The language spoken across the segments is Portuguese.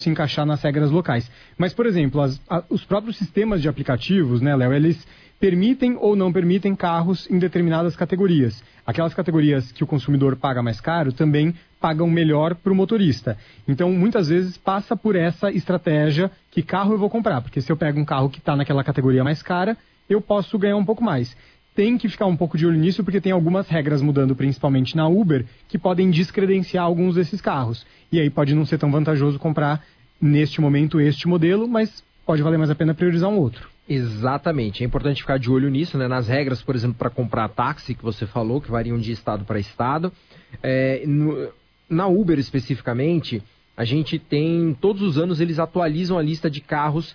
se encaixar nas regras locais. Mas, por exemplo, os próprios sistemas de aplicativos, né, Léo, eles permitem ou não permitem carros em determinadas categorias. Aquelas categorias que o consumidor paga mais caro também pagam melhor para o motorista. Então, muitas vezes, passa por essa estratégia: que carro eu vou comprar? Porque se eu pego um carro que está naquela categoria mais cara, eu posso ganhar um pouco mais. Tem que ficar um pouco de olho nisso, porque tem algumas regras mudando, principalmente na Uber, que podem descredenciar alguns desses carros. E aí pode não ser tão vantajoso comprar, neste momento, este modelo, mas pode valer mais a pena priorizar um outro. Exatamente. É importante ficar de olho nisso, né? Nas regras, por exemplo, para comprar táxi, que você falou, que variam de estado para estado. Na Uber, especificamente, a gente tem... Todos os anos eles atualizam a lista de carros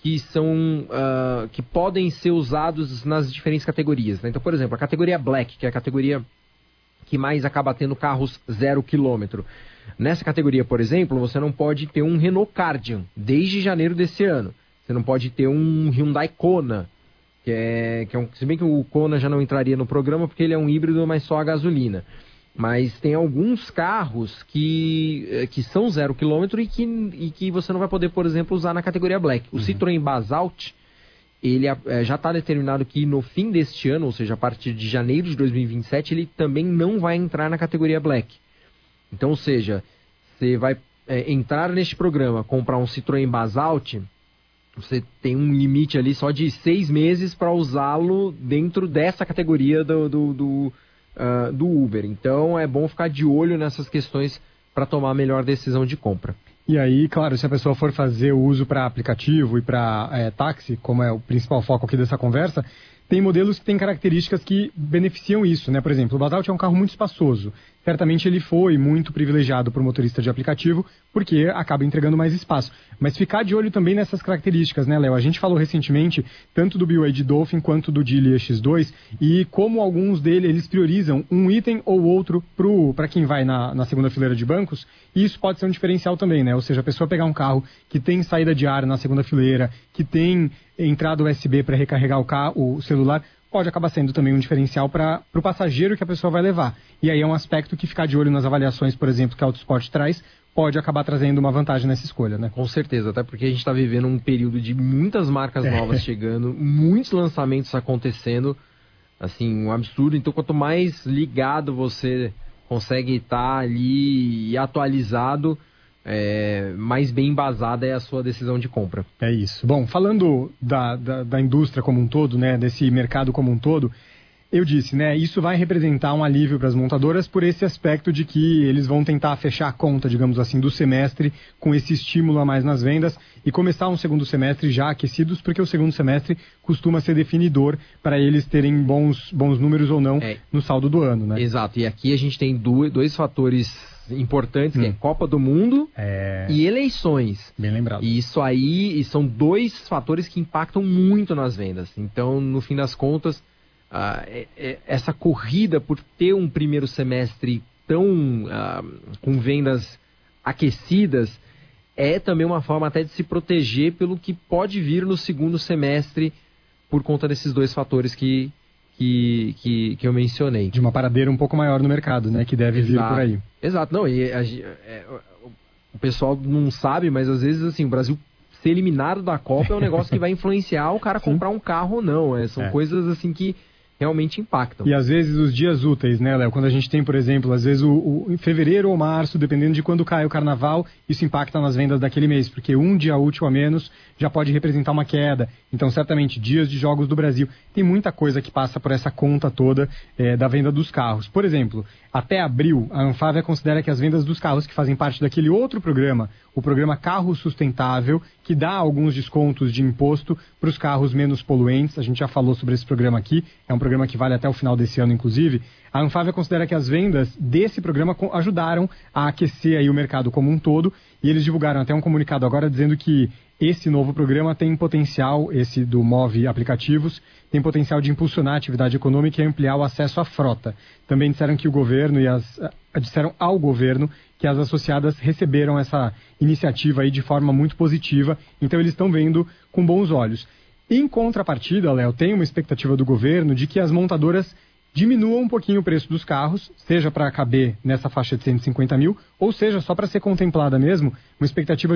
que podem ser usados nas diferentes categorias, né? Então, por exemplo, a categoria Black, que é a categoria que mais acaba tendo carros 0 km. Nessa categoria, por exemplo, você não pode ter um Renault Kardian desde janeiro desse ano. Você não pode ter um Hyundai Kona, se bem que o Kona já não entraria no programa porque ele é um híbrido, mas só a gasolina. Mas tem alguns carros que são 0 km e que você não vai poder, por exemplo, usar na categoria Black. O Citroën Basalt, ele já está determinado que no fim deste ano, ou seja, a partir de janeiro de 2027, ele também não vai entrar na categoria Black. Então, ou seja, você vai entrar neste programa, comprar um Citroën Basalt, você tem um limite ali só de 6 meses para usá-lo dentro dessa categoria do Uber. Então é bom ficar de olho nessas questões para tomar a melhor decisão de compra. E aí, claro, se a pessoa for fazer o uso para aplicativo e para táxi, como é o principal foco aqui dessa conversa, tem modelos que têm características que beneficiam isso, né? Por exemplo, o Basalt é um carro muito espaçoso. Certamente ele foi muito privilegiado por motorista de aplicativo, porque acaba entregando mais espaço. Mas ficar de olho também nessas características, né, Léo? A gente falou recentemente tanto do BYD Dolphin quanto do Geely X2, e como alguns deles, eles priorizam um item ou outro para quem vai na segunda fileira de bancos, e isso pode ser um diferencial também, né? Ou seja, a pessoa pegar um carro que tem saída de ar na segunda fileira, que tem entrada USB para recarregar o celular, pode acabar sendo também um diferencial para o passageiro que a pessoa vai levar. E aí é um aspecto que ficar de olho nas avaliações, por exemplo, que a Autosport traz, pode acabar trazendo uma vantagem nessa escolha, né? Com certeza, até porque a gente está vivendo um período de muitas marcas novas chegando, muitos lançamentos acontecendo, assim, um absurdo. Então, quanto mais ligado você consegue estar ali e atualizado, mais bem embasada é a sua decisão de compra. É isso. Bom, falando da indústria como um todo, né, desse mercado como um todo, eu disse, né, isso vai representar um alívio para as montadoras por esse aspecto de que eles vão tentar fechar a conta, digamos assim, do semestre com esse estímulo a mais nas vendas e começar um segundo semestre já aquecidos, porque o segundo semestre costuma ser definidor para eles terem bons números ou não no saldo do ano, né? Exato, e aqui a gente tem dois fatores importantes, que é Copa do Mundo e eleições. Bem lembrado. E isso aí são dois fatores que impactam muito nas vendas. Então, no fim das contas, essa corrida por ter um primeiro semestre tão com vendas aquecidas é também uma forma até de se proteger pelo que pode vir no segundo semestre por conta desses dois fatores que eu mencionei. De uma paradeira um pouco maior no mercado, né? Que deve vir por aí. Exato. Não, o pessoal não sabe, mas às vezes assim, o Brasil ser eliminado da Copa é um negócio que vai influenciar o cara comprar um carro ou não. São coisas assim que realmente impactam. E às vezes os dias úteis, né, Léo? Quando a gente tem, por exemplo, às vezes em fevereiro ou março, dependendo de quando cai o carnaval, isso impacta nas vendas daquele mês, porque um dia útil a menos já pode representar uma queda. Então, certamente, dias de jogos do Brasil. Tem muita coisa que passa por essa conta toda da venda dos carros. Por exemplo, até abril, a Anfávia considera que as vendas dos carros que fazem parte daquele outro programa, o programa Carro Sustentável, que dá alguns descontos de imposto para os carros menos poluentes. A gente já falou sobre esse programa aqui, é um programa que vale até o final desse ano, inclusive. A Anfávia considera que as vendas desse programa ajudaram a aquecer aí o mercado como um todo, e eles divulgaram até um comunicado agora dizendo que esse novo programa tem potencial, esse do Move Aplicativos, tem potencial de impulsionar a atividade econômica e ampliar o acesso à frota. Também disseram que o governo disseram ao governo que as associadas receberam essa iniciativa aí de forma muito positiva, então eles estão vendo com bons olhos. Em contrapartida, Léo, tem uma expectativa do governo de que as montadoras diminuam um pouquinho o preço dos carros, seja para caber nessa faixa de 150 mil, ou seja, só para ser contemplada mesmo, uma expectativa